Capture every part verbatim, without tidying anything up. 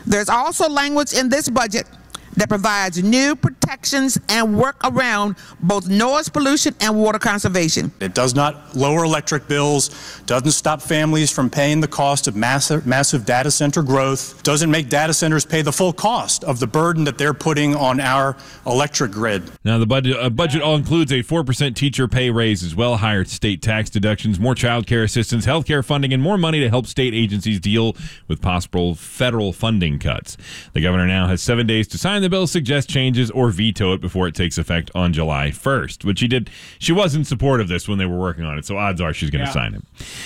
There's also language in this budget that provides new protections and work around both noise pollution and water conservation. It does not lower electric bills, doesn't stop families from paying the cost of massive, massive data center growth, doesn't make data centers pay the full cost of the burden that they're putting on our electric grid. Now, the budget, uh, budget all includes a four percent teacher pay raise as well, higher state tax deductions, more child care assistance, health care funding, and more money to help state agencies deal with possible federal funding cuts. The governor now has seven days to sign the bill, suggest changes, or veto it before it takes effect on July first, which she did. She was in support of this when they were working on it, so odds are she's going to yeah. sign it.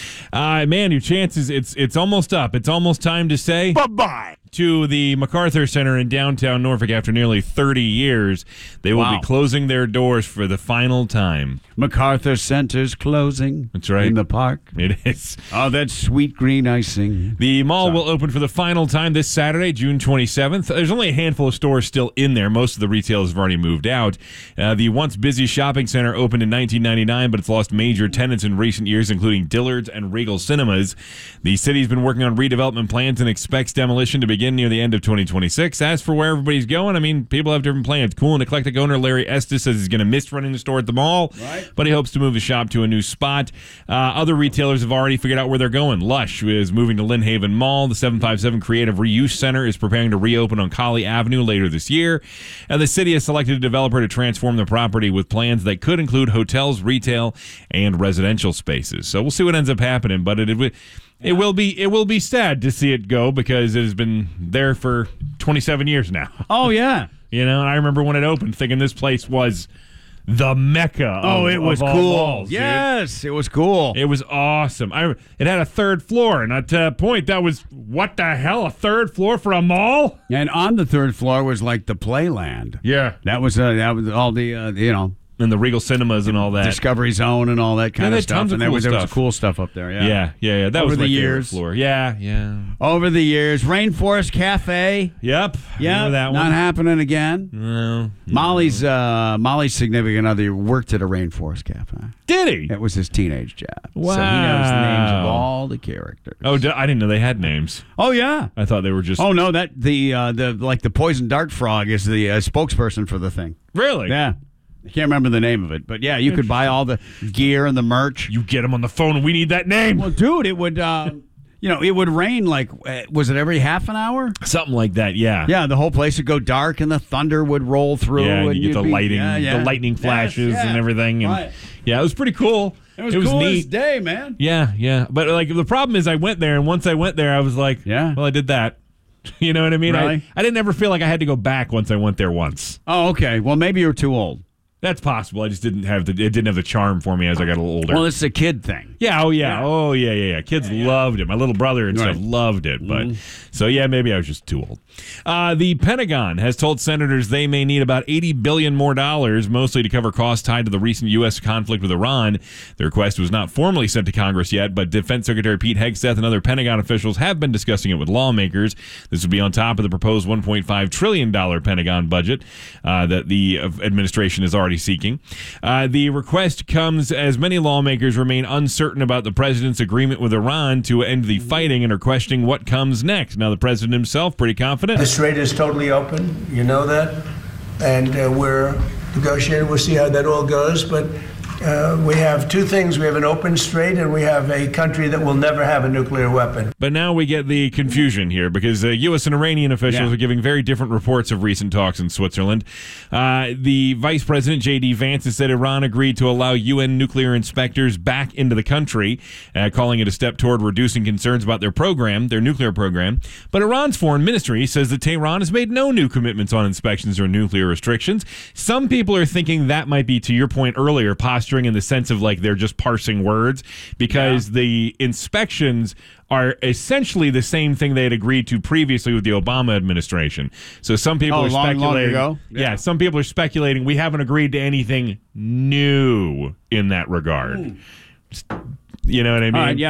Uh, man, your chances, it's it's almost up. It's almost time to say bye-bye to the MacArthur Center in downtown Norfolk after nearly thirty years. They will wow. be closing their doors for the final time. MacArthur Center's closing. That's right. In the park. It is. Oh, that sweet green icing. The mall Sorry. will open for the final time this Saturday, June twenty-seventh. There's only a handful of stores still in there. Most of the retailers have already moved out. Uh, the once busy shopping center opened in nineteen ninety-nine, but it's lost major tenants in recent years, including Dillard's and Regal Cinemas. The city's been working on redevelopment plans and expects demolition to begin near the end of twenty twenty-six. As for where everybody's going, I mean, people have different plans. Cool and eclectic owner Larry Estes says he's going to miss running the store at the mall, right. but he hopes to move the shop to a new spot. Uh, other retailers have already figured out where they're going. Lush is moving to Lynn Haven Mall. The seven fifty-seven Creative Reuse Center is preparing to reopen on Colley Avenue later this year. And the city has selected a developer to transform the property with plans that could include hotels, retail, and residential spaces. So we'll see what ends up happening, but it, it It will be it will be sad to see it go because it has been there for twenty-seven years now. Oh, yeah. You know, and I remember when it opened thinking this place was the mecca of, oh, it was of all cool. malls, yes, it was cool. It was awesome. I it had a third floor, and at a point that was, what the hell, a third floor for a mall? And on the third floor was like the Playland. Yeah. That was uh, that was all the, uh, you know. And the Regal Cinemas and all that. Discovery Zone and all that kind yeah, of stuff. Tons and of there cool was stuff. there was cool stuff up there. Yeah, yeah, yeah. yeah. That Over was the my years. favorite floor. Yeah, yeah. Over the years, Rainforest Cafe. Yep. Yeah, Remember that one? not happening again. No. Molly's uh, Molly's significant other worked at a Rainforest Cafe. Did he? It was his teenage job. Wow. So he knows the names of all the characters. Oh, I didn't know they had names. Oh yeah. I thought they were just. Oh no, that the uh, the like the poison dart frog is the uh, spokesperson for the thing. Really? Yeah. I can't remember the name of it, but yeah, you could buy all the gear and the merch. You get them on the phone, and we need that name. Well, dude, it would, uh, you know, it would rain like, uh, was it every half an hour? Something like that, yeah. Yeah, the whole place would go dark, and the thunder would roll through. Yeah, and and you get the be, lighting, yeah, yeah. the lightning flashes yes, yeah. and everything. And right. Yeah, it was pretty cool. It was, it was cool neat. as day, man. Yeah, yeah. But like the problem is, I went there, and once I went there, I was like, yeah, well, I did that. You know what I mean? Really? I, I didn't ever feel like I had to go back once I went there once. Oh, okay. Well, maybe you're too old. That's possible. I just didn't have the it didn't have the charm for me as I got a little older. Well, it's a kid thing. Yeah. Oh yeah. yeah. Oh yeah. Yeah. Yeah. Kids yeah, yeah. loved it. My little brother and right. stuff loved it. But mm-hmm. so yeah, maybe I was just too old. Uh, the Pentagon has told senators they may need about eighty billion more dollars, mostly to cover costs tied to the recent U S conflict with Iran. The request was not formally sent to Congress yet, but Defense Secretary Pete Hegseth and other Pentagon officials have been discussing it with lawmakers. This would be on top of the proposed one point five trillion dollars Pentagon budget uh, that the administration is already seeking. Uh, the request comes as many lawmakers remain uncertain about the president's agreement with Iran to end the fighting and are questioning what comes next. Now, the president himself, pretty confident. The strait is totally open. You know that. And uh, we're negotiating. We'll see how that all goes. But uh, we have two things. We have an open strait, and we have a country that will never have a nuclear weapon. But now we get the confusion here because uh, U S and Iranian officials yeah. are giving very different reports of recent talks in Switzerland. Uh, the Vice President, J D Vance, has said Iran agreed to allow U N nuclear inspectors back into the country, uh, calling it a step toward reducing concerns about their program, their nuclear program. But Iran's foreign ministry says that Tehran has made no new commitments on inspections or nuclear restrictions. Some people are thinking that might be, to your point earlier, posturing in the sense of like they're just parsing words because yeah. the inspections are essentially the same thing they had agreed to previously with the Obama administration. So some people oh, are long, speculating. Long ago? Yeah. yeah, some people are speculating we haven't agreed to anything new in that regard. Ooh. You know what I mean? All right, yeah.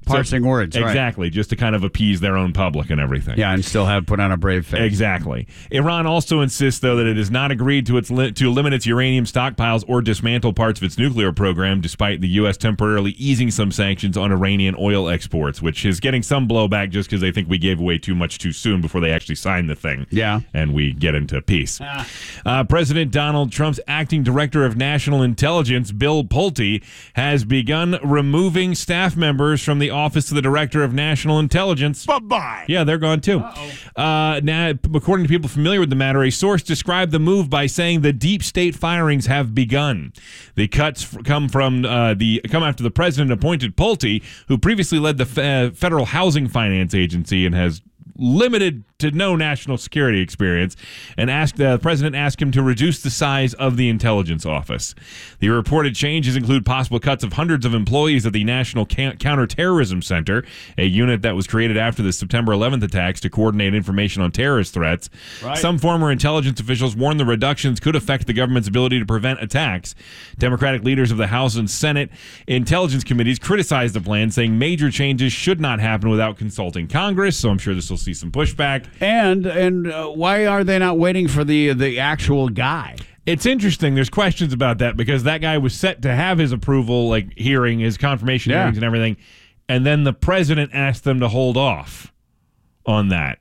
parsing So- words. Right. Exactly, just to kind of appease their own public and everything. Yeah, and still have put on a brave face. Exactly. Iran also insists, though, that it has not agreed to its li- to limit its uranium stockpiles or dismantle parts of its nuclear program, despite the U S temporarily easing some sanctions on Iranian oil exports, which is getting some blowback just because they think we gave away too much too soon before they actually signed the thing. Yeah. And we get into peace. Ah. Uh, President Donald Trump's acting director of national intelligence, Bill Pulte, has begun removing staff members from the Office of the Director of National Intelligence. Bye-bye. Yeah, they're gone too. Uh, now, according to people familiar with the matter, a source described the move by saying the deep state firings have begun. The cuts f- come from uh, the come after the president appointed Pulte, who previously led the Fe- Federal Housing Finance Agency and has limited to no national security experience, and asked the uh, president asked him to reduce the size of the intelligence office. The reported changes include possible cuts of hundreds of employees at the National Ca- Counterterrorism Center, a unit that was created after the September eleventh attacks to coordinate information on terrorist threats. Right. Some former intelligence officials warned the reductions could affect the government's ability to prevent attacks. Democratic leaders of the House and Senate intelligence committees criticized the plan, saying major changes should not happen without consulting Congress, so I'm sure this will see some pushback. And and uh, why are they not waiting for the the actual guy? It's interesting. There's questions about that because that guy was set to have his approval, like hearing, his confirmation Yeah. hearings and everything, and then the president asked them to hold off on that.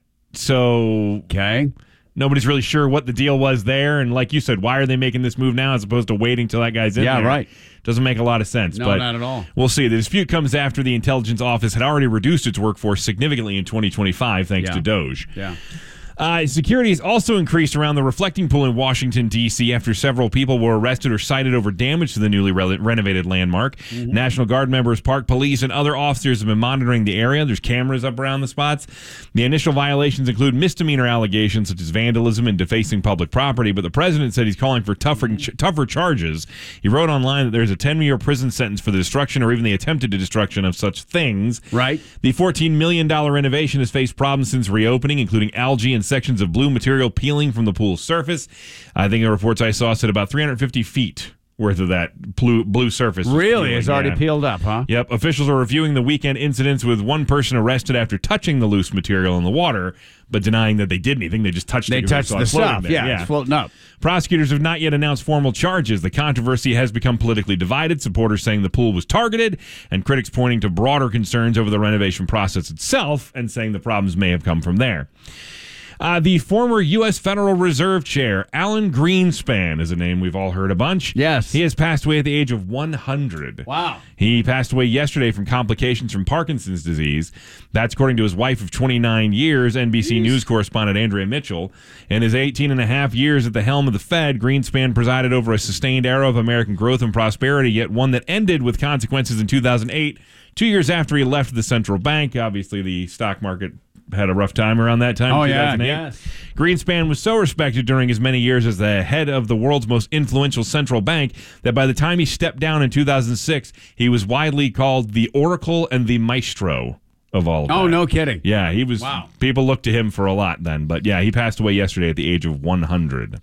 So Okay. nobody's really sure what the deal was there. And like you said, why are they making this move now as opposed to waiting till that guy's in Yeah, there? right. Doesn't make a lot of sense. No, but not at all. We'll see. The dispute comes after the intelligence office had already reduced its workforce significantly in twenty twenty-five thanks Yeah. to Doge. Yeah. Uh, security has also increased around the reflecting pool in Washington, D C after several people were arrested or cited over damage to the newly re- renovated landmark. Mm-hmm. National Guard members, park police, and other officers have been monitoring the area. There's cameras up around the spots. The initial violations include misdemeanor allegations such as vandalism and defacing public property, but the president said he's calling for tougher, ch- tougher charges. He wrote online that there's a ten-year prison sentence for the destruction or even the attempted destruction of such things. Right. The fourteen million dollars renovation has faced problems since reopening, including algae and sections of blue material peeling from the pool's surface. I think the reports I saw said about three hundred fifty feet worth of that blue, blue surface. Really? Peeling. It's already Yeah. peeled up, huh? Yep. Officials are reviewing the weekend incidents with one person arrested after touching the loose material in the water, but denying that they did anything. They just touched They it. 'cause touched saw the it floating stuff. there. Yeah, yeah. it's floating up. Prosecutors have not yet announced formal charges. The controversy has become politically divided, supporters saying the pool was targeted, and critics pointing to broader concerns over the renovation process itself and saying the problems may have come from there. Uh, the former U S Federal Reserve Chair, Alan Greenspan, is a name we've all heard a bunch. Yes. He has passed away at the age of one hundred. Wow. He passed away yesterday from complications from Parkinson's disease. That's according to his wife of twenty-nine years, N B C Jeez. News correspondent Andrea Mitchell. In his eighteen and a half years at the helm of the Fed, Greenspan presided over a sustained era of American growth and prosperity, yet one that ended with consequences in two thousand eight, two years after he left the central bank. Obviously, the stock market had a rough time around that time. Oh, two yeah, thousand eight. yes. Greenspan was so respected during his many years as the head of the world's most influential central bank that by the time he stepped down in two thousand six, he was widely called the Oracle and the Maestro of all of Oh, that. no kidding. Yeah, he was. Wow. People looked to him for a lot then. But yeah, he passed away yesterday at the age of one hundred.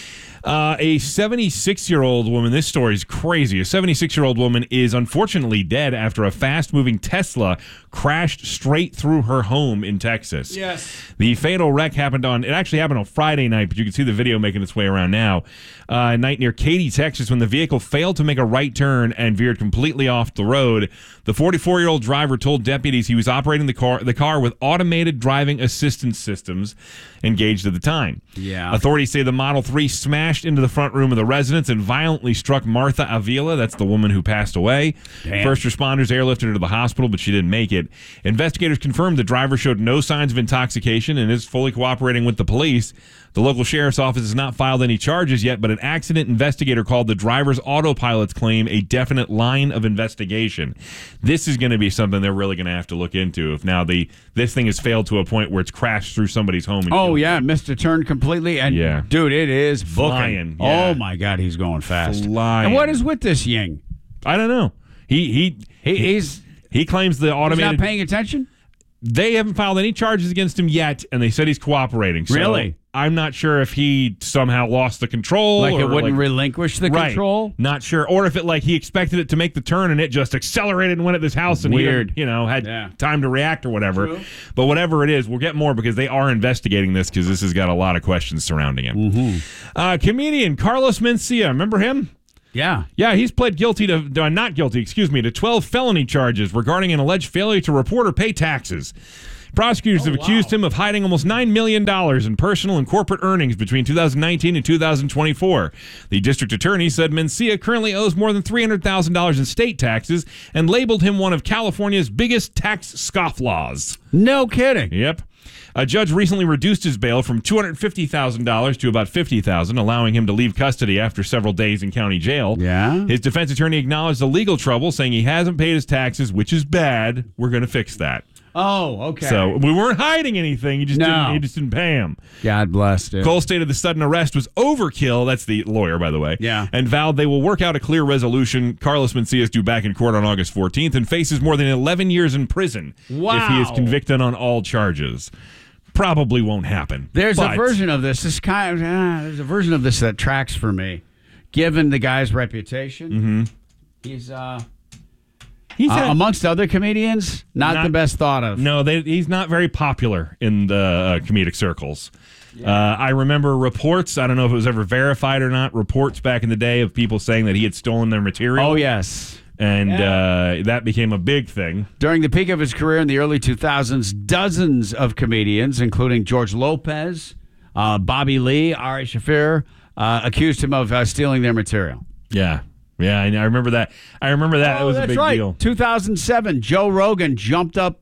Uh, a seventy-six-year-old woman, this story is crazy. A seventy-six-year-old woman is unfortunately dead after a fast-moving Tesla crashed straight through her home in Texas. Yes. The fatal wreck happened on, it actually happened on Friday night, but you can see the video making its way around now. Uh, a night near Katy, Texas, when the vehicle failed to make a right turn and veered completely off the road. The forty-four-year-old driver told deputies he was operating the car, the car with automated driving assistance systems engaged at the time. Yeah. Authorities say the Model three smashed into the front room of the residence and violently struck Martha Avila. That's the woman who passed away. Damn. First responders airlifted her to the hospital, but she didn't make it. Investigators confirmed the driver showed no signs of intoxication and is fully cooperating with the police. The local sheriff's office has not filed any charges yet, but an accident investigator called the driver's autopilot's claim a definite line of investigation. This is going to be something they're really going to have to look into if now the this thing has failed to a point where it's crashed through somebody's home. And Oh, killed yeah, them. missed a turn completely. And, Yeah. dude, it is booking. Flying, yeah. Oh, my God, he's going fast. Flying. And what is with this Ying? I don't know. He he He, he's, he claims the he's automated. not paying attention? they haven't filed any charges against him yet, and they said he's cooperating. So Really? I'm not sure if he somehow lost the control. Like or it wouldn't like, relinquish the right, control? Not sure. Or if it like he expected it to make the turn and it just accelerated and went at this house and Weird. he, you know, had Yeah. time to react or whatever. True. But whatever it is, we'll get more because they are investigating this because this has got a lot of questions surrounding it. Mm-hmm. Uh, comedian Carlos Mencia, remember him? Yeah. Yeah, he's pled guilty to, uh, not guilty, excuse me, to twelve felony charges regarding an alleged failure to report or pay taxes. Prosecutors Oh, have accused wow. him of hiding almost nine million dollars in personal and corporate earnings between two thousand nineteen and two thousand twenty-four. The district attorney said Mencia currently owes more than three hundred thousand dollars in state taxes and labeled him one of California's biggest tax scofflaws. No kidding. Yep. A judge recently reduced his bail from two hundred fifty thousand dollars to about fifty thousand dollars, allowing him to leave custody after several days in county jail. Yeah. His defense attorney acknowledged the legal trouble, saying he hasn't paid his taxes, which is bad. We're going to fix that. Oh, okay. So we weren't hiding anything. He just, No. didn't, he just didn't pay him. God bless, dude. Cole stated the sudden arrest was overkill. That's the lawyer, by the way. Yeah. And vowed they will work out a clear resolution. Carlos Mencia is due back in court on August fourteenth and faces more than eleven years in prison Wow. if he is convicted on all charges. Probably won't happen. There's but a version of this. This kind of, uh, there's a version of this that tracks for me, given the guy's reputation. Mm-hmm. He's uh, He's uh, had, amongst other comedians, not, Not- the best thought of. no, they, he's not very popular in the uh, comedic circles. Uh, I remember reports, I don't know if it was ever verified or not, reports back in the day of people saying that he had stolen their material. Oh yes. And Yeah. uh, that became a big thing. During the peak of his career in the early two thousands, dozens of comedians, including George Lopez, uh, Bobby Lee, Ari Shaffir, uh, accused him of uh, stealing their material. Yeah. Yeah, I I remember that. I remember that. Oh, that was a that's big right. deal. two thousand seven, Joe Rogan jumped up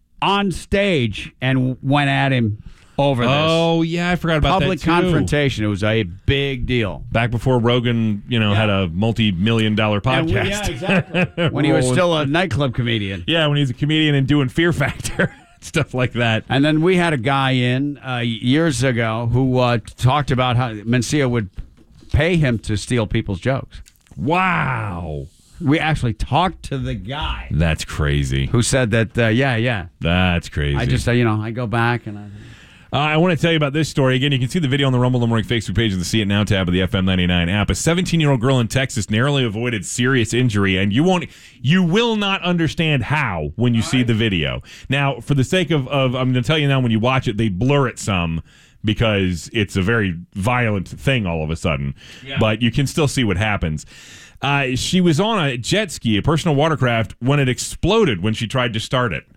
on stage and went at him over this. Oh, yeah, I forgot about Public that too. confrontation. It was a big deal. Back before Rogan, you know, Yeah. had a multi-million dollar And we- podcast. yeah, exactly. When he was Rolling. still a nightclub comedian. Yeah, when he was a comedian and doing Fear Factor, stuff like that. And then we had a guy in uh, years ago who uh, talked about how Mencia would pay him to steal people's jokes. Wow. We actually talked to the guy That's crazy. who said that, uh, yeah, yeah. That's crazy. I just, uh, you know, I go back and I... Uh, I want to tell you about this story. Again, you can see the video on the Rumble in the Morning Facebook page and the See It Now tab of the F M ninety-nine app. A seventeen-year-old girl in Texas narrowly avoided serious injury, and you won't, you will not understand how when you see the video. Now, for the sake of, of I'm going to tell you now, when you watch it, they blur it some because it's a very violent thing all of a sudden. Yeah. But you can still see what happens. Uh, she was on a jet ski, a personal watercraft, when it exploded when she tried to start it.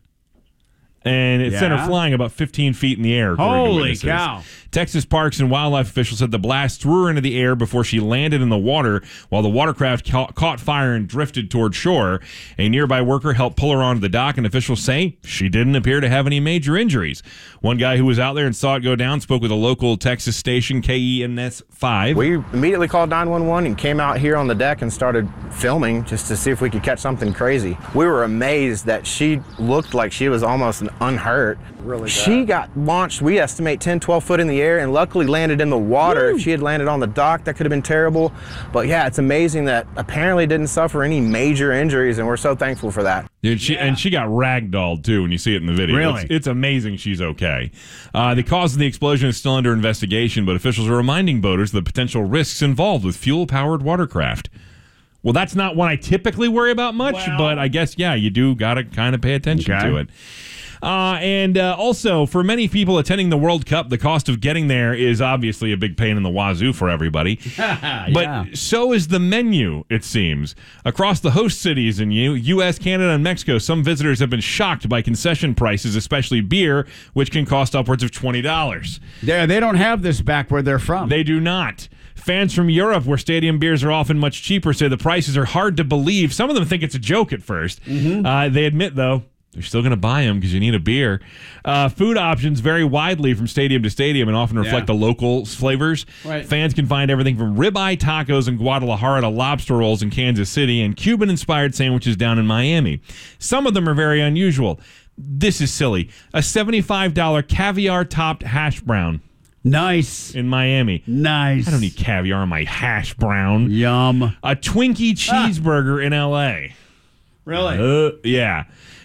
And it sent her Yeah? flying about fifteen feet in the air. according to Holy witnesses. cow. Texas Parks and Wildlife officials said the blast threw her into the air before she landed in the water while the watercraft ca- caught fire and drifted toward shore. A nearby worker helped pull her onto the dock, and officials say she didn't appear to have any major injuries. One guy who was out there and saw it go down spoke with a local Texas station, K E N S five. We immediately called nine one one and came out here on the deck and started filming just to see if we could catch something crazy. We were amazed that she looked like she was almost unhurt. Really bad. She got launched, we estimate ten, twelve foot in the air, and luckily landed in the water. Woo! If she had landed on the dock, that could have been terrible. But yeah, it's amazing that apparently didn't suffer any major injuries, and we're so thankful for that. Dude, she, and she got ragdolled, too, when you see it in the video. Really? It's, it's amazing she's okay. Uh, the cause of the explosion is still under investigation, but officials are reminding boaters of the potential risks involved with fuel-powered watercraft. Well, that's not one I typically worry about much, Well- but I guess, yeah, you do got to kind of pay attention Okay. to it. Uh, and uh, also, for many people attending the World Cup, the cost of getting there is obviously a big pain in the wazoo for everybody. But Yeah. so is the menu, it seems. Across the host cities in U- U S, Canada, and Mexico, some visitors have been shocked by concession prices, especially beer, which can cost upwards of twenty dollars. They they don't have this back where they're from. They do not. Fans from Europe, where stadium beers are often much cheaper, say the prices are hard to believe. Some of them think it's a joke at first. Uh, they admit, though, they're still going to buy them because you need a beer. Uh, food options vary widely from stadium to stadium and often reflect Yeah. the local flavors. Right. Fans can find everything from ribeye tacos in Guadalajara to lobster rolls in Kansas City and Cuban-inspired sandwiches down in Miami. Some of them are very unusual. This is silly. A seventy-five dollars caviar-topped hash brown Nice. in Miami. Nice. I don't need caviar in my hash brown. Yum. A Twinkie cheeseburger in L A. Really? Uh, yeah.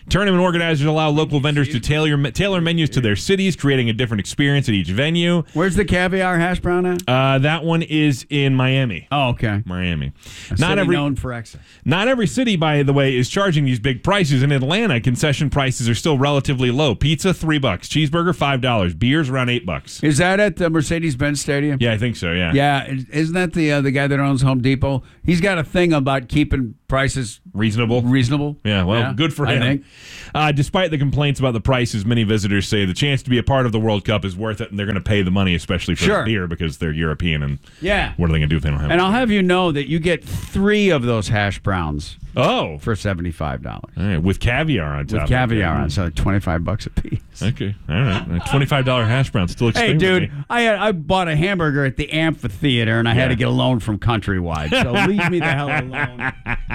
Tournament organizers allow local vendors to tailor tailor menus to their cities, creating a different experience at each venue. Where's the caviar hash brown at? Uh, that one is in Miami. Oh, okay. Miami. A not city every known for excess. Not every city, by the way, is charging these big prices. In Atlanta, concession prices are still relatively low. Pizza three bucks, cheeseburger five dollars, beers around eight bucks. Is that at the Mercedes-Benz Stadium? Yeah, I think so. Yeah. Yeah, isn't that the uh, the guy that owns Home Depot? He's got a thing about keeping prices reasonable. Reasonable. Yeah, well, yeah, good for I him. think. Uh, despite the complaints about the prices, many visitors say the chance to be a part of the World Cup is worth it, and they're going to pay the money, especially for Sure. the beer, because they're European. And Yeah. what are they going to do if they don't have? And it? I'll have you know that you get three of those hash browns Oh, for seventy-five dollars. all right, with caviar on top. With caviar okay. on, so twenty-five bucks a piece. Okay, all right, a twenty-five dollar hash brown still Hey, expensive. dude, I had, I bought a hamburger at the amphitheater, and I Yeah. had to get a loan from Countrywide. So leave me the hell alone.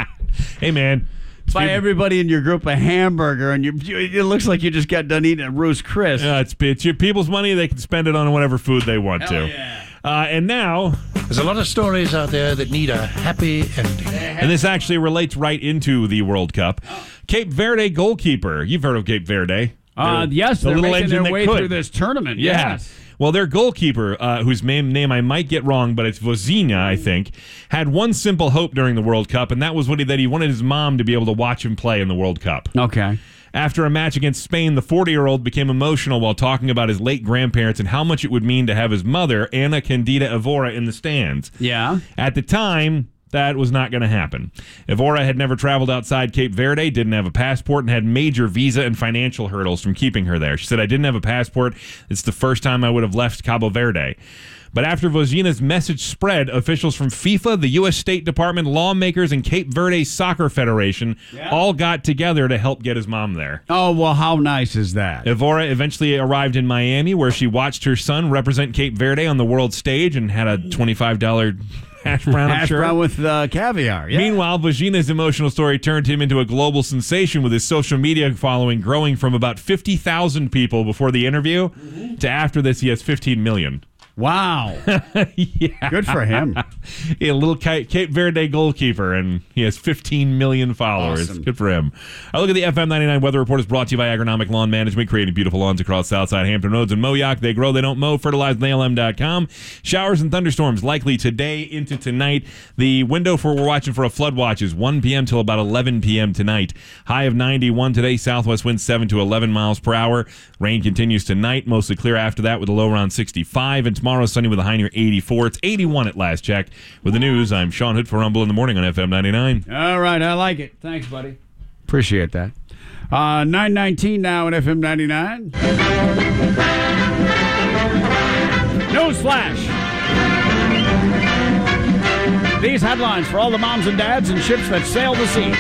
Hey, man. Buy everybody in your group a hamburger, and you, you, it looks like you just got done eating a Roost Chris. Uh, it's, it's your people's money. They can spend it on whatever food they want Hell to. yeah. Uh, and now, There's a lot of stories out there that need a happy ending. and this actually relates right into the World Cup. Cape Verde goalkeeper. You've heard of Cape Verde. Uh, They're yes, the they're little making engine their that way could. through this tournament. Yeah. Yes. Well, their goalkeeper, uh, whose name, name I might get wrong, but it's Vozina, I think, had one simple hope during the World Cup, and that was what he, that he wanted his mom to be able to watch him play in the World Cup. Okay. After a match against Spain, the forty-year-old became emotional while talking about his late grandparents and how much it would mean to have his mother, Ana Candida Evora, in the stands. Yeah. At the time, that was not going to happen. Evora had never traveled outside Cape Verde, didn't have a passport, and had major visa and financial hurdles from keeping her there. She said, I didn't have a passport. It's the first time I would have left Cabo Verde. But after Vozina's message spread, officials from FIFA, the U S State Department, lawmakers, and Cape Verde Soccer Federation Yeah. all got together to help get his mom there. Oh, well, how nice is that? Evora eventually arrived in Miami, where she watched her son represent Cape Verde on the world stage and had a twenty-five dollar hash brown. Hash shirt. brown with uh, caviar. Yeah. Meanwhile, Vozina's emotional story turned him into a global sensation, with his social media following growing from about fifty thousand people before the interview Mm-hmm. to after this he has fifteen million. Wow. Yeah. Good for him. A little Cape Cape Verde goalkeeper, and he has fifteen million followers. Awesome. Good for him. I look at the F M ninety-nine weather report is brought to you by Agronomic Lawn Management, creating beautiful lawns across Southside Hampton Roads and Moyock. They grow, they don't mow. Fertilize N A L M dot com. Showers and thunderstorms likely today into tonight. The window for we're watching for a flood watch is one p.m. till about eleven p.m. tonight. High of ninety-one today. Southwest winds seven to eleven miles per hour. Rain continues tonight. Mostly clear after that with a low around sixty-five. And tomorrow sunny with a high near eighty-four. It's eighty-one at last check. With the news, I'm Sean Hood for Rumble in the Morning on F M ninety-nine. All right, I like it. Thanks, buddy. Appreciate that. Uh, nine nineteen now at F M ninety-nine. Newsflash. These headlines for all the moms and dads and ships that sail the sea.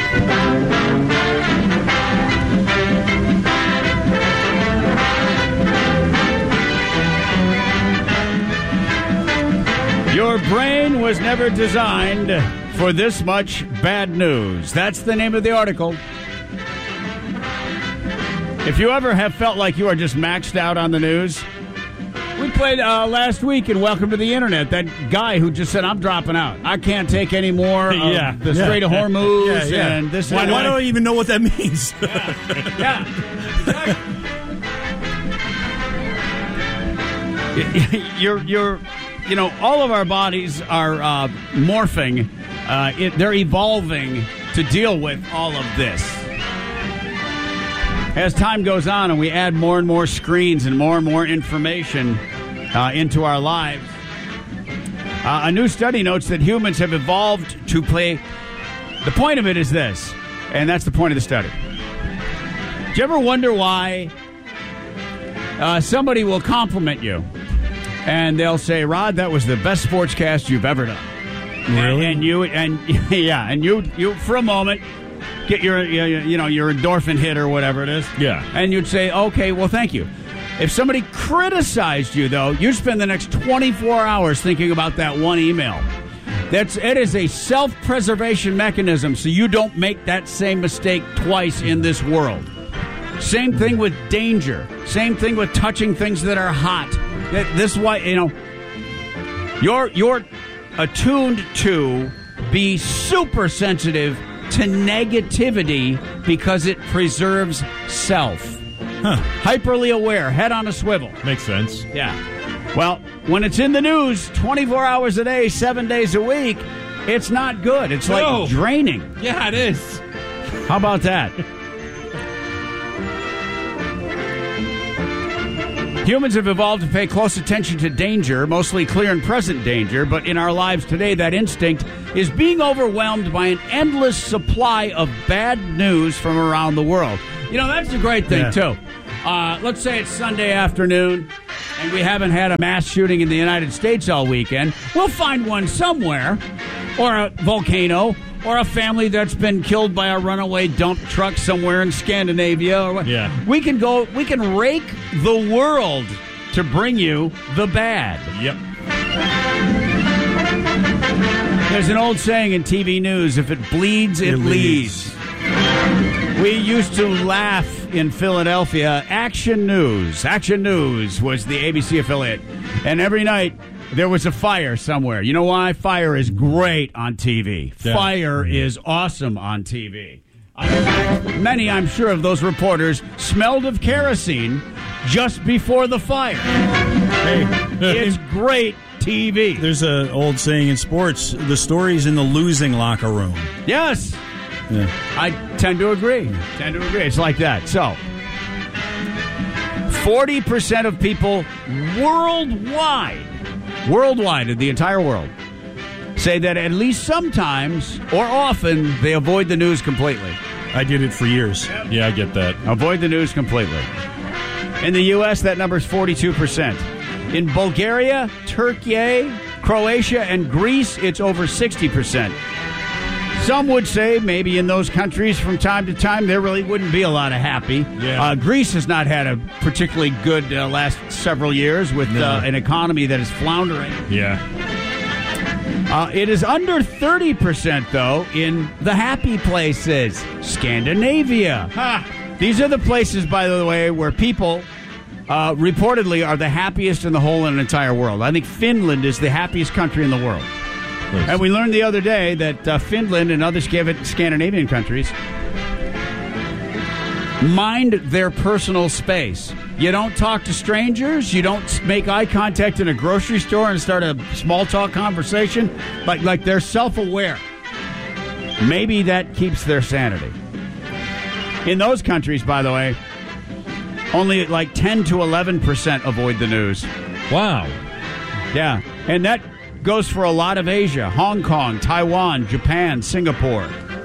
Your brain was never designed for this much bad news. That's the name of the article. If you ever have felt like you are just maxed out on the news, we played uh, last week in Welcome to the Internet, that guy who just said, I'm dropping out. I can't take any more of Yeah. the Yeah. Strait of Hormuz Yeah, yeah. and this Why, and why that. do I even know what that means? Yeah. you're, you're, you know, all of our bodies are uh, morphing. Uh, it, they're evolving to deal with all of this. As time goes on and we add more and more screens and more and more information uh, into our lives, uh, a new study notes that humans have evolved to play. The point of it is this, and that's the point of the study. Do you ever wonder why uh, somebody will compliment you and they'll say, Rod, that was the best sportscast you've ever done? Really? And, and you, and yeah, and you, you for a moment, get your, you you know, your endorphin hit or whatever it is. Yeah. And you'd say, okay, well, thank you. If somebody criticized you, though, you spend the next twenty-four hours thinking about that one email. That's it is a self-preservation mechanism, so you don't make that same mistake twice in this world. Same thing with danger. Same thing with touching things that are hot. That this why you know you're you're attuned to be super sensitive to negativity because it preserves self. Huh. Hyperly aware, head on a swivel. Makes sense. Yeah. Well, when it's in the news twenty-four hours a day, seven days a week, it's not good. It's like No. draining. Yeah, it is. How about that? Humans have evolved to pay close attention to danger, mostly clear and present danger, but in our lives today, that instinct is being overwhelmed by an endless supply of bad news from around the world. You know, that's the great thing, Yeah. too. Uh, let's say it's Sunday afternoon, and we haven't had a mass shooting in the United States all weekend. We'll find one somewhere, or a volcano, or a family that's been killed by a runaway dump truck somewhere in Scandinavia. Or what. Yeah. We can go, we can rake the world to bring you the bad. Yep. There's an old saying in T V news, if it bleeds, it, It leads. leads. We used to laugh in Philadelphia. Action News. Action News was the A B C affiliate. And every night there was a fire somewhere. You know why? Fire is great on T V. Yeah. Fire is awesome on T V. I- Many, I'm sure, of those reporters smelled of kerosene just before the fire. Hey, It's great T V. there's an old saying in sports: the story's in the losing locker room. Yes. Yeah. I tend to agree. Tend to agree. It's like that. So, forty percent of people worldwide, worldwide in the entire world, say that at least sometimes or often they avoid the news completely. I did it for years. Yeah, I get that. Avoid the news completely. In the U S, that number is forty-two percent. In Bulgaria, Turkey, Croatia, and Greece, it's over sixty percent. Some would say maybe in those countries from time to time there really wouldn't be a lot of happy. Yeah. Uh, Greece has not had a particularly good uh, last several years with No. uh, an economy that is floundering. Yeah. Uh, it is under thirty percent, though, in the happy places. Scandinavia. Ha! These are the places, by the way, where people uh, reportedly are the happiest in the whole and entire world. I think Finland is the happiest country in the world. And we learned the other day that uh, Finland and other Scav- Scandinavian countries mind their personal space. You don't talk to strangers. You don't make eye contact in a grocery store and start a small talk conversation. Like, like they're self-aware. Maybe that keeps their sanity. In those countries, by the way, only like ten to eleven percent avoid the news. Wow. Yeah, and that goes for a lot of Asia. Hong Kong, Taiwan, Japan, Singapore.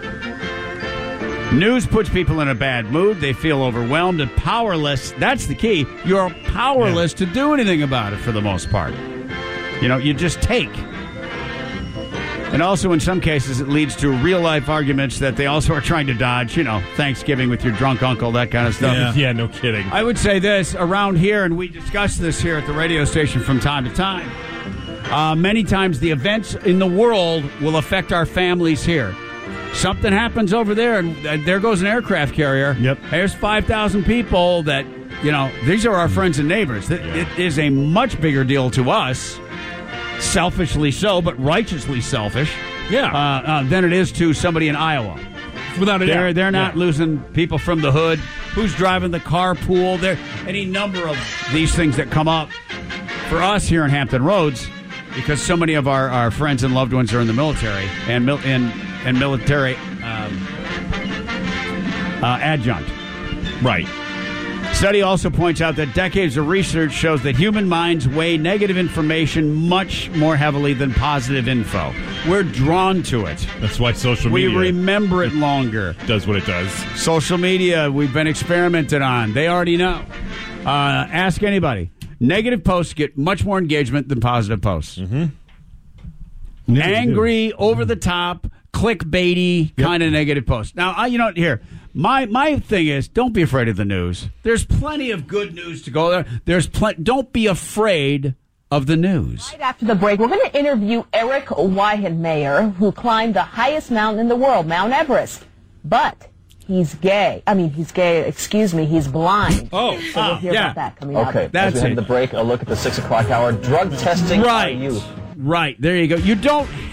News puts people in a bad mood. They feel overwhelmed and powerless. That's the key. You're powerless to do anything about it for the most part. You know, you just take. And also, in some cases, it leads to real-life arguments that they also are trying to dodge. You know, Thanksgiving with your drunk uncle, that kind of stuff. Yeah. Yeah, no kidding. I would say this, around here, and we discuss this here at the radio station from time to time, uh, many times the events in the world will affect our families here. Something happens over there, and uh, there goes an aircraft carrier. Yep. There's five thousand people that, you know, these are our friends and neighbors. It, it is a much bigger deal to us, selfishly so, but righteously selfish, Yeah. uh, uh, than it is to somebody in Iowa. Without a They're, doubt. they're not Yeah. losing people from the hood. Who's driving the carpool? There, any number of these things that come up for us here in Hampton Roads, because so many of our, our friends and loved ones are in the military and mil- and, and military um, uh, adjunct. Right. Study also points out that decades of research shows that human minds weigh negative information much more heavily than positive info. We're drawn to it. That's why social We media remember it longer. does what it does. Social media, we've been experimented on. They already know. Uh, ask anybody. Negative posts get much more engagement than positive posts. Mm-hmm. Angry, over the top, clickbaity kind of negative posts. Now, I, you know, here, my my thing is, don't be afraid of the news. There's plenty of good news to go there. There's plenty. Don't be afraid of the news. Right after the break, we're going to interview Eric Weihenmayer, who climbed the highest mountain in the world, Mount Everest. But he's gay. I mean, he's gay. Excuse me. He's blind. Oh, So we'll hear yeah. about that coming up. Okay, That's as we head it. to the break, a look at the six o'clock hour drug testing Right. on youth. Right. There you go. You don't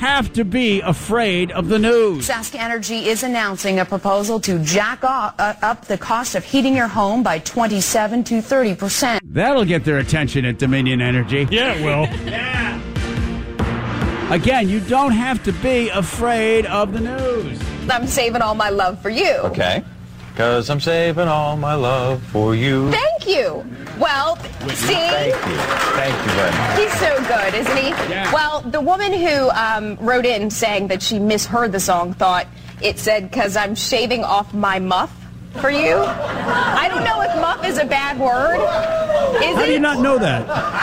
have to be afraid of the news. Sask Energy is announcing a proposal to jack off, uh, up the cost of heating your home by twenty-seven to thirty percent. That'll get their attention at Dominion Energy. Yeah, it will. Yeah. Again, you don't have to be afraid of the news. I'm saving all my love for you. Okay. Because I'm saving all my love for you. Thank you. Well, see? Thank you. Thank you very much. He's so good, isn't he? Yeah. Well, the woman who um, wrote in saying that she misheard the song thought it said, because I'm shaving off my muff for you. I don't know if muff is a bad word. Is How it? do you not know that?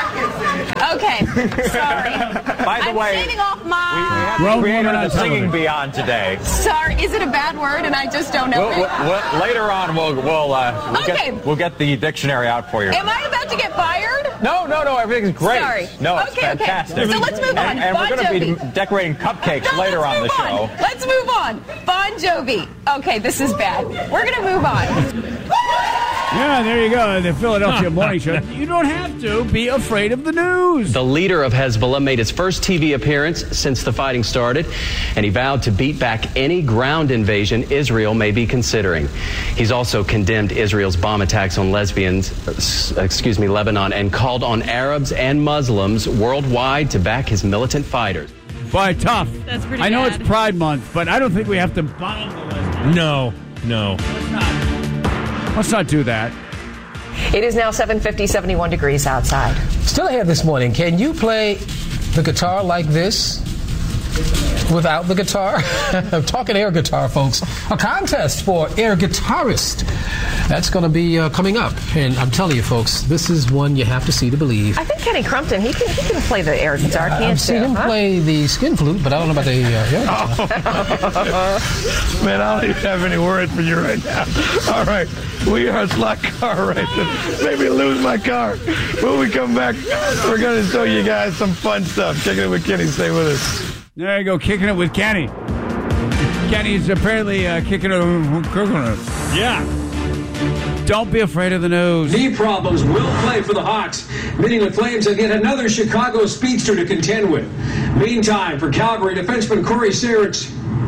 Okay, sorry. By the I'm way, shaving off we, we my... have the Wrong creator woman of on the Singing television. Beyond today. Sorry, is it a bad word and I just don't know We'll, it? we'll, we'll, later on, we'll we'll, uh, we'll, Okay. get, we'll get the dictionary out for you. Am I about to get fired? No, no, no, everything's great. Sorry. No, it's Okay, okay. fantastic. So let's move on. And, and we're Bon going to be Jovi. decorating cupcakes No, later let's on the move show. on. Let's move on. Bon Jovi. Okay, this is bad. We're going to move on. Yeah, there you go. The Philadelphia Morning Show. You don't have to be afraid of the news. The leader of Hezbollah made his first T V appearance since the fighting started, and he vowed to beat back any ground invasion Israel may be considering. He's also condemned Israel's bomb attacks on lesbians, excuse me, Lebanon, and called on Arabs and Muslims worldwide to back his militant fighters. Boy, tough. That's pretty I know bad. it's Pride Month, but I don't think we have to bomb the lesbians. No, no. Let's not. Let's not do that. It is now seven fifty, seventy-one degrees outside. Still ahead this morning. Can you play the guitar like this without the guitar? I'm talking air guitar, folks. A contest for air guitarist. That's going to be uh, coming up. And I'm telling you, folks, this is one you have to see to believe. I think Kenny Crumpton, he can, he can play the air guitar, can't I've seen you, him huh? play the skin flute, but I don't know about the uh, air guitar. Man, I don't even have any words for you right now. All right, we are a slot car right there. Maybe lose my car. When we come back, we're going to show you guys some fun stuff. Kicking it with Kenny. Stay with us. There you go, kicking it with Kenny. Kenny's apparently uh, kicking it with coconut. Yeah. Don't be afraid of the news. Knee problems will play for the Hawks, meeting the Flames and yet another Chicago speedster to contend with. Meantime, for Calgary, defenseman Corey Searich.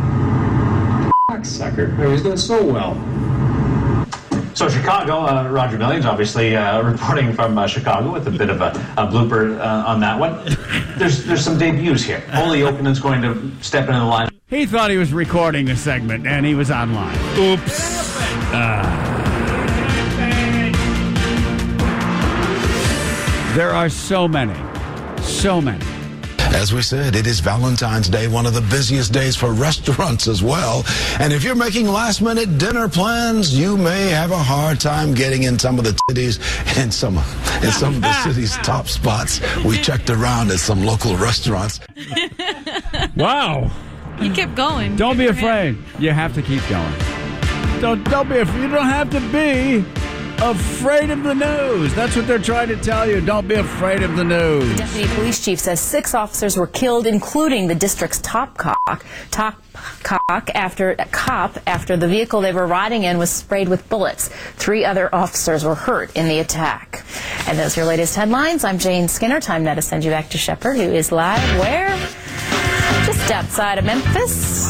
Sucker. He's done so well. So Chicago, uh, Roger Millions, obviously uh, reporting from uh, Chicago with a bit of a, a blooper uh, on that one. There's there's some debuts here. Ole Openen's going to step into the line. He thought he was recording a segment, and he was online. Oops. Uh. There are so many, so many. As we said, it is Valentine's Day, one of the busiest days for restaurants as well. And if you're making last-minute dinner plans, you may have a hard time getting in some of the cities in some in some of the city's top spots. We checked around at some local restaurants. Wow. He kept going. Don't be afraid. You have to keep going. Don't don't be afraid. You don't have to be afraid of the news. That's what they're trying to tell you. Don't be afraid of the news. Deputy police chief says six officers were killed, including the district's top cock, top cock after cop after the vehicle they were riding in was sprayed with bullets. Three other officers were hurt in the attack. And those are your latest headlines. I'm Jane Skinner. Time now to send you back to Shepard, who is live where? Just outside of Memphis.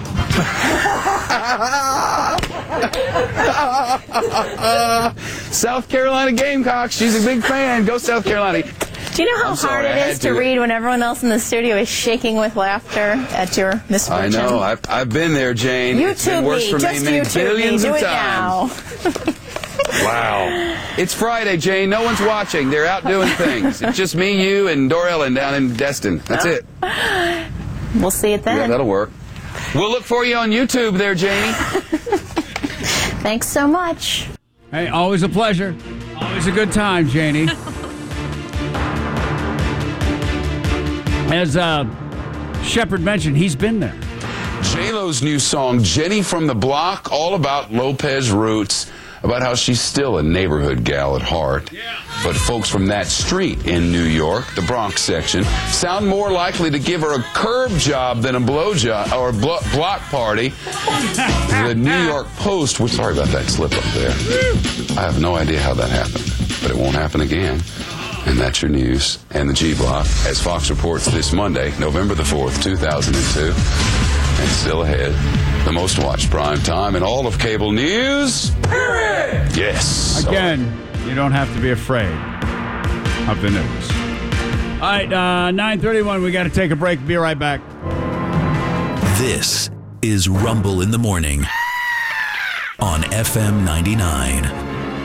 South Carolina Gamecocks. She's a big fan. Go South Carolina. Do you know how I'm sorry, hard I it had is to, to. read when everyone else in the studio is shaking with laughter at your misfortune? I know. I've, I've been there, Jane. It's been YouTube worse me. for Just me many YouTube me. billions Do of it times. now. Wow. It's Friday, Jane. No one's watching. They're out doing things. It's just me, you, and Dor Ellen down in Destin. That's it. We'll see it then. Yeah, that'll work. We'll look for you on YouTube there, Janie. Thanks so much. Hey, always a pleasure. Always a good time, Janie. As uh, Shepard mentioned, he's been there. J-Lo's new song, Jenny from the Block, all about Lopez roots, about how she's still a neighborhood gal at heart. But folks from that street in New York, the Bronx section, sound more likely to give her a curb job than a blow job or a blo- block party. The New York Post, we're sorry about that slip up there. I have no idea how that happened, but it won't happen again. And that's your news and the G-Block as Fox reports this Monday, November the fourth, two thousand two. And still ahead, the most watched prime time in all of cable news. Period! Yes. Again, you don't have to be afraid of the news. All right, uh, nine thirty-one, we got to take a break. Be right back. This is Rumble in the Morning on F M ninety-nine.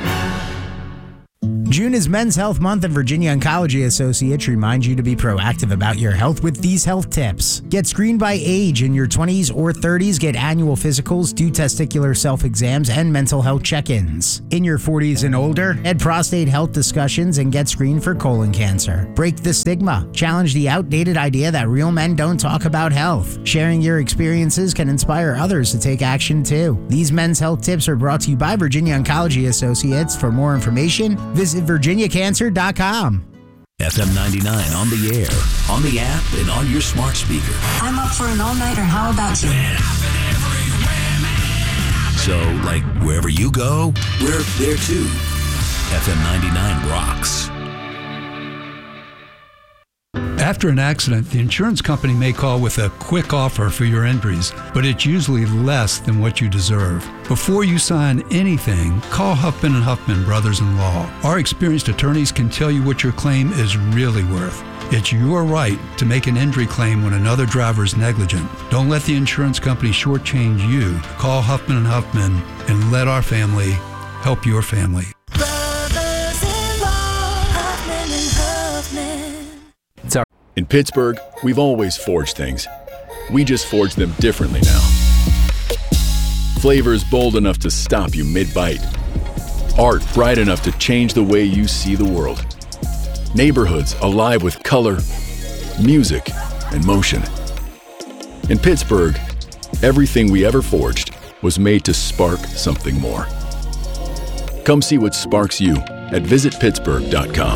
June is Men's Health Month, and Virginia Oncology Associates remind you to be proactive about your health with these health tips. Get screened by age in your twenties or thirties. Get annual physicals, do testicular self-exams, and mental health check-ins. In your forties and older, head prostate health discussions and get screened for colon cancer. Break the stigma. Challenge the outdated idea that real men don't talk about health. Sharing your experiences can inspire others to take action too. These men's health tips are brought to you by Virginia Oncology Associates. For more information, visit virginia cancer dot com. F M ninety-nine on the air, on the app, and on your smart speaker. I'm up for an all-nighter. How about you? So, like, wherever you go, we're there too. F M ninety-nine rocks. After an accident, the insurance company may call with a quick offer for your injuries, but it's usually less than what you deserve. Before you sign anything, call Huffman and Huffman Brothers-in-Law. Our experienced attorneys can tell you what your claim is really worth. It's your right to make an injury claim when another driver is negligent. Don't let the insurance company shortchange you. Call Huffman and Huffman and let our family help your family. In Pittsburgh, we've always forged things. We just forge them differently now. Flavors bold enough to stop you mid-bite. Art bright enough to change the way you see the world. Neighborhoods alive with color, music, and motion. In Pittsburgh, everything we ever forged was made to spark something more. Come see what sparks you at visit pittsburgh dot com.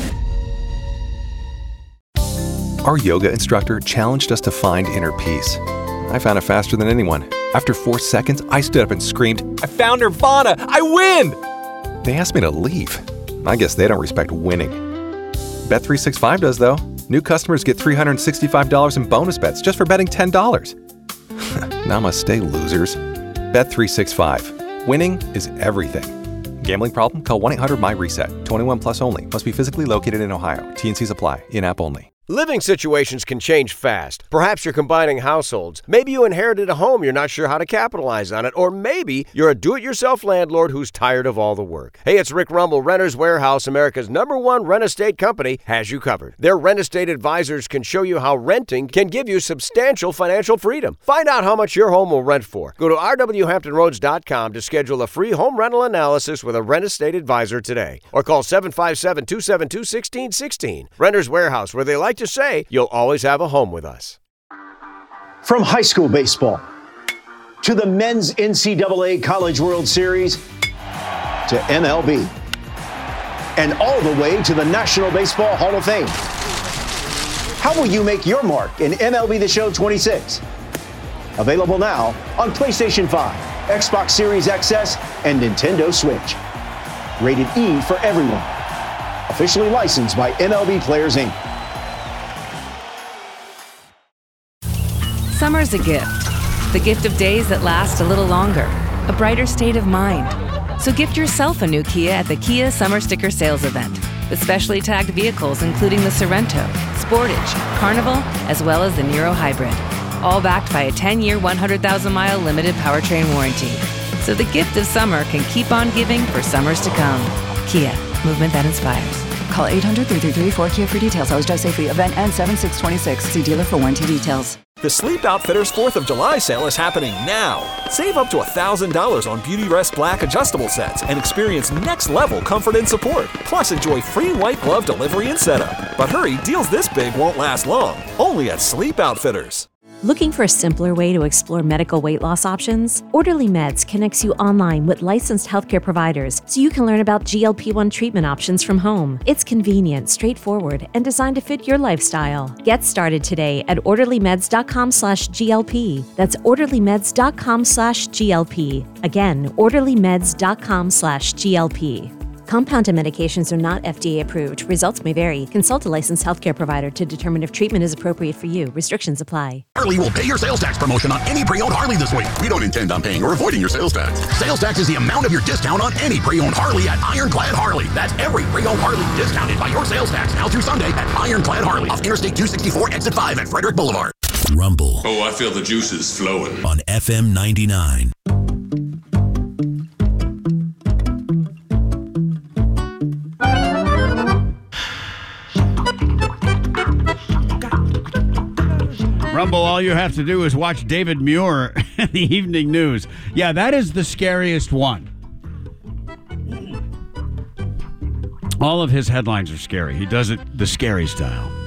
Our yoga instructor challenged us to find inner peace. I found it faster than anyone. After four seconds, I stood up and screamed, "I found Nirvana! I win!" They asked me to leave. I guess they don't respect winning. Bet three sixty-five does, though. New customers get three hundred sixty-five dollars in bonus bets just for betting ten dollars. Namaste, losers. Bet three sixty-five. Winning is everything. Gambling problem? Call one eight hundred my reset. twenty-one plus only. Must be physically located in Ohio. T N Cs apply. In-app only. Living situations can change fast. Perhaps you're combining households. Maybe you inherited a home you're not sure how to capitalize on it. Or maybe you're a do-it-yourself landlord who's tired of all the work. Hey, it's Rick Rumble. Renters Warehouse, America's number one rent estate company, has you covered. Their rent estate advisors can show you how renting can give you substantial financial freedom. Find out how much your home will rent for. Go to r w hampton roads dot com to schedule a free home rental analysis with a rent estate advisor today. Or call seven five seven, two seven two, one six one six. Renters Warehouse, where they like to say you'll always have a home with us. From high school baseball to the men's N C double A College World Series to M L B and all the way to the National Baseball Hall of Fame. How will you make your mark in M L B The Show twenty-six? Available now on PlayStation five, Xbox Series X S, and Nintendo Switch. Rated E for everyone. Officially licensed by M L B Players, Incorporated. Summer's a gift. The gift of days that last a little longer. A brighter state of mind. So gift yourself a new Kia at the Kia Summer Sticker Sales Event. With specially tagged vehicles including the Sorrento, Sportage, Carnival, as well as the Niro Hybrid. All backed by a ten-year, one hundred thousand mile limited powertrain warranty. So the gift of summer can keep on giving for summers to come. Kia, movement that inspires. Call eight hundred, three three three, four Kia for details. Always drive safely. Event ends seven six twenty-six. See dealer for warranty details. The Sleep Outfitters fourth of July sale is happening now. Save up to one thousand dollars on Beautyrest Black adjustable sets and experience next-level comfort and support. Plus, enjoy free white glove delivery and setup. But hurry, deals this big won't last long. Only at Sleep Outfitters. Looking for a simpler way to explore medical weight loss options? Orderly Meds connects you online with licensed healthcare providers so you can learn about G L P one treatment options from home. It's convenient, straightforward, and designed to fit your lifestyle. Get started today at orderly meds dot com slash G L P. That's orderly meds dot com slash G L P. Again, orderly meds dot com slash G L P. Compounded medications are not F D A approved. Results may vary. Consult a licensed healthcare provider to determine if treatment is appropriate for you. Restrictions apply. Harley will pay your sales tax promotion on any pre-owned Harley this week. We don't intend on paying or avoiding your sales tax. Sales tax is the amount of your discount on any pre-owned Harley at Ironclad Harley. That's every pre-owned Harley discounted by your sales tax now through Sunday at Ironclad Harley off Interstate two sixty-four, Exit five at Frederick Boulevard. Rumble. Oh, I feel the juices flowing. On F M ninety-nine. Rumble, all you have to do is watch David Muir in the evening news. Yeah, that is the scariest one. All of his headlines are scary. He does it the scary style.